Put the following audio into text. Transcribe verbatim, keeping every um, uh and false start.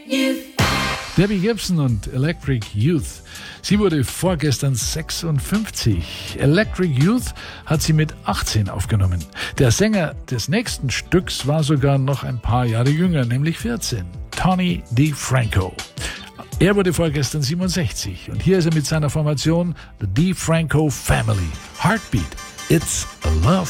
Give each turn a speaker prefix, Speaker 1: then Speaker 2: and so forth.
Speaker 1: Debbie Gibson und Electric Youth. Sie wurde vorgestern sechsundfünfzig. Electric Youth hat sie mit achtzehn aufgenommen. Der Sänger des nächsten Stücks war sogar noch ein paar Jahre jünger, nämlich vierzehn. Tony DeFranco. Er wurde vorgestern siebenundsechzig und hier ist er mit seiner Formation The DeFranco Family. Heartbeat. It's a Love